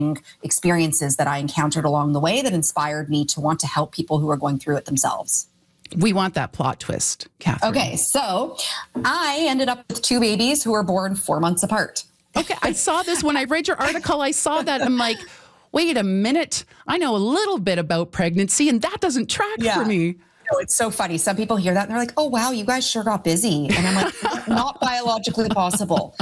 experiences that I encountered along the way that inspired me to want to help people who are going through it themselves. We want that plot twist, Catherine. Okay, so I ended up with 2 babies who were born 4 months apart. Okay, I saw this when I read your article. I saw that. I'm like, wait a minute. I know a little bit about pregnancy, and that doesn't track for me. No, it's so funny. Some people hear that and they're like, oh, wow, you guys sure got busy. And I'm like, not biologically possible.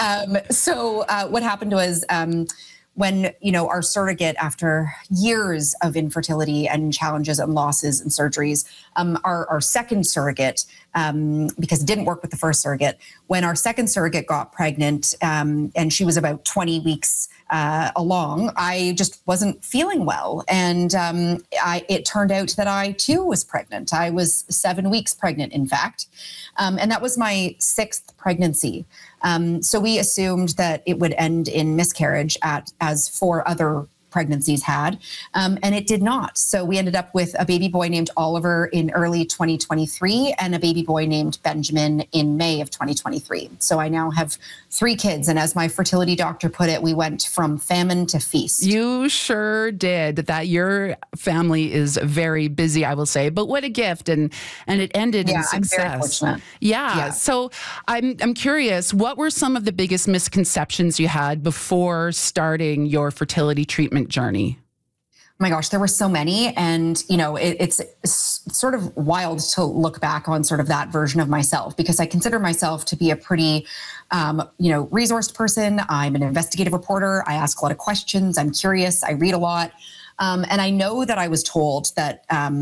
So what happened was when, our surrogate, after years of infertility and challenges and losses and surgeries, our second surrogate, because it didn't work with the first surrogate, when our second surrogate got pregnant and she was about 20 weeks along, I just wasn't feeling well. And it turned out that I too was pregnant. I was 7 weeks pregnant, in fact. And that was my 6th pregnancy. So we assumed that it would end in miscarriage as 4 other pregnancies had, and it did not. So we ended up with a baby boy named Oliver in early 2023 and a baby boy named Benjamin in May of 2023. So I now have 3 kids. And as my fertility doctor put it, we went from famine to feast. You sure did. That your family is very busy, I will say. But what a gift. And it ended in success. I'm very fortunate. Yeah. So I'm curious, what were some of the biggest misconceptions you had before starting your fertility treatment journey? Oh my gosh, there were so many. And, it's sort of wild to look back on sort of that version of myself, because I consider myself to be a pretty, resourced person. I'm an investigative reporter. I ask a lot of questions. I'm curious. I read a lot. And I know that I was told that,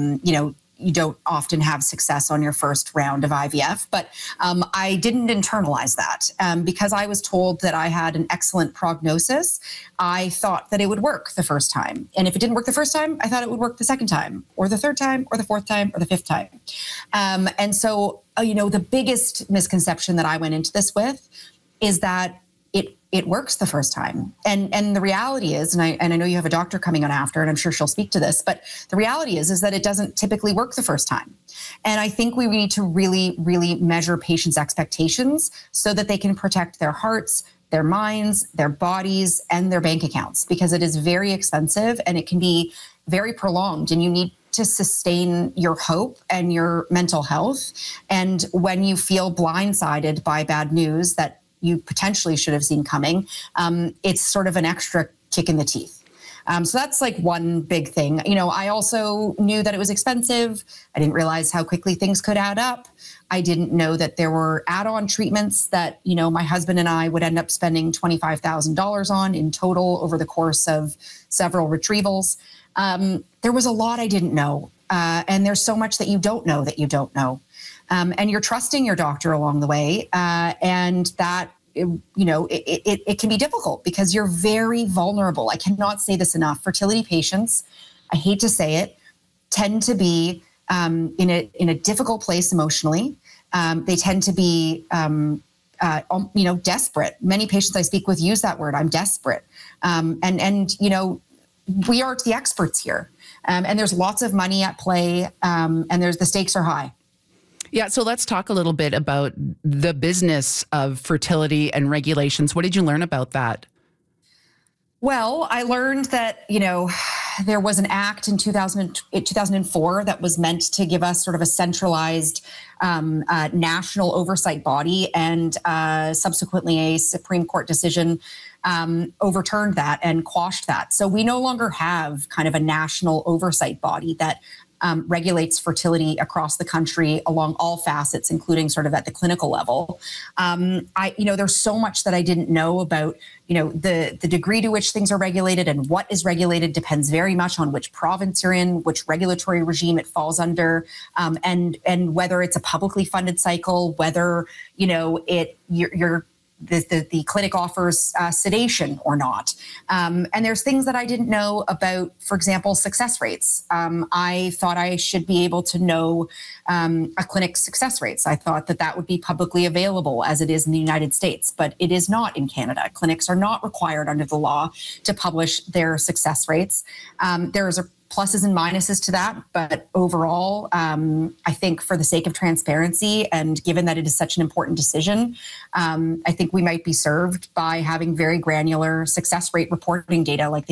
you don't often have success on your first round of IVF, but I didn't internalize that because I was told that I had an excellent prognosis. I thought that it would work the first time. And if it didn't work the first time, I thought it would work the second time or the third time or the fourth time or the fifth time. And so, the biggest misconception that I went into this with is that it works the first time. And the reality is, and I know you have a doctor coming on after, and I'm sure she'll speak to this, but the reality is that it doesn't typically work the first time. And I think we need to really, really measure patients' expectations so that they can protect their hearts, their minds, their bodies, and their bank accounts, because it is very expensive and it can be very prolonged, and you need to sustain your hope and your mental health. And when you feel blindsided by bad news that you potentially should have seen coming, it's sort of an extra kick in the teeth. So that's like one big thing. I also knew that it was expensive. I didn't realize how quickly things could add up. I didn't know that there were add-on treatments that, my husband and I would end up spending $25,000 on in total over the course of several retrievals. There was a lot I didn't know. And there's so much that you don't know that you don't know. And you're trusting your doctor along the way. And that, it can be difficult because you're very vulnerable. I cannot say this enough. Fertility patients, I hate to say it, tend to be in a difficult place emotionally. They tend to be, desperate. Many patients I speak with use that word. I'm desperate. And we aren't the experts here. And there's lots of money at play. And the stakes are high. Yeah, so let's talk a little bit about the business of fertility and regulations. What did you learn about that? Well, I learned that, there was an act in 2004 that was meant to give us sort of a centralized national oversight body, and subsequently a Supreme Court decision overturned that and quashed that. So we no longer have kind of a national oversight body that regulates fertility across the country along all facets, including sort of at the clinical level. There's so much that I didn't know about, the degree to which things are regulated, and what is regulated depends very much on which province you're in, which regulatory regime it falls under, and whether it's a publicly funded cycle, whether, the clinic offers sedation or not. And there's things that I didn't know about, for example, success rates. I thought I should be able to know a clinic's success rates. I thought that would be publicly available as it is in the United States, but it is not in Canada. Clinics are not required under the law to publish their success rates. There's pluses and minuses to that. But overall, I think for the sake of transparency, and given that it is such an important decision, I think we might be served by having very granular success rate reporting data like they